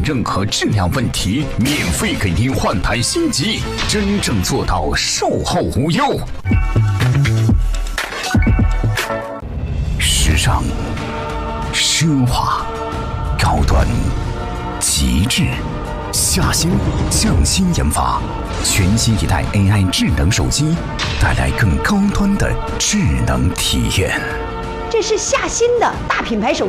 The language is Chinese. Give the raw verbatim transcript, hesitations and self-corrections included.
任何质量问题，免费给您换台新机，真正做到售后无忧。时尚、奢华、高端、极致，下心匠心研发，全新一代 A I 智能手机，带来更高端的智能体验。 这是夏新的大品牌手机。